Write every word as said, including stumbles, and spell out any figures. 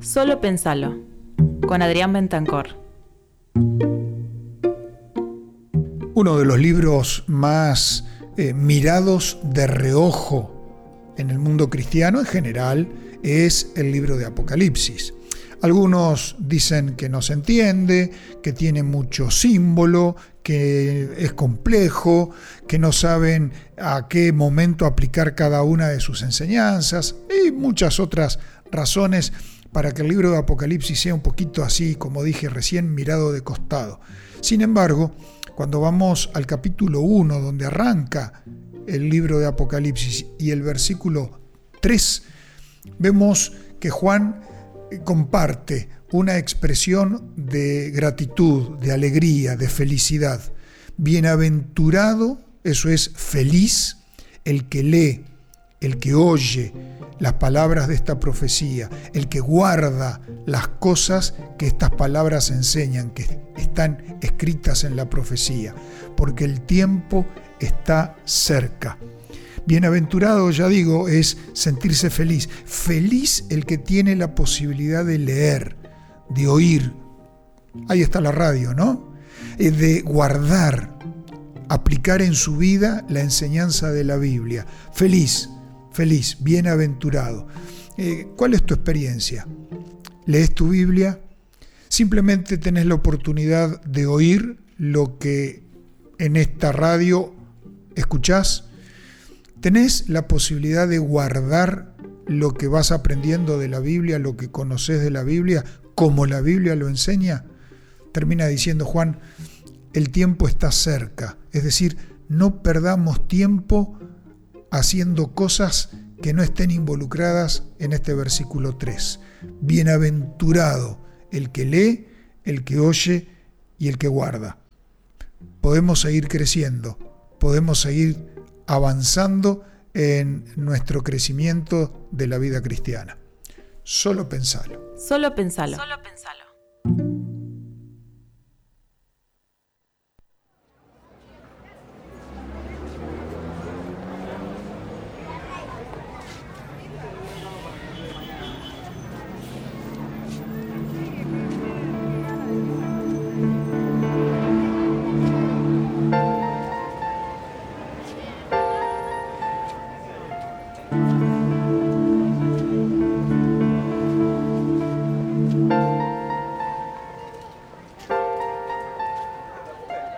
Solo pensalo, con Adrián Bentancor. Uno de los libros más eh, mirados de reojo en el mundo cristiano en general es el libro de Apocalipsis. Algunos dicen que no se entiende, que tiene mucho símbolo, que es complejo, que no saben a qué momento aplicar cada una de sus enseñanzas y muchas otras razones para que el libro de Apocalipsis sea un poquito así, como dije recién, mirado de costado. Sin embargo, cuando vamos al capítulo uno, donde arranca el libro de Apocalipsis, y el versículo tres, vemos que Juan comparte una expresión de gratitud, de alegría, de felicidad. Bienaventurado, eso es feliz, el que lee, el que oye las palabras de esta profecía, el que guarda las cosas que estas palabras enseñan, que están escritas en la profecía, porque el tiempo está cerca. Bienaventurado, ya digo, es sentirse feliz. Feliz el que tiene la posibilidad de leer, de oír. Ahí está la radio, ¿no? De guardar, aplicar en su vida la enseñanza de la Biblia. Feliz, feliz, bienaventurado. Eh, ¿Cuál es tu experiencia? ¿Lees tu Biblia? ¿Simplemente tenés la oportunidad de oír lo que en esta radio escuchás? ¿Tenés la posibilidad de guardar lo que vas aprendiendo de la Biblia, lo que conoces de la Biblia, como la Biblia lo enseña? Termina diciendo Juan, el tiempo está cerca. Es decir, no perdamos tiempo haciendo cosas que no estén involucradas en este versículo tres. Bienaventurado el que lee, el que oye y el que guarda. Podemos seguir creciendo, podemos seguir avanzando en nuestro crecimiento de la vida cristiana. Solo pensalo. Solo pensalo. Solo pensalo.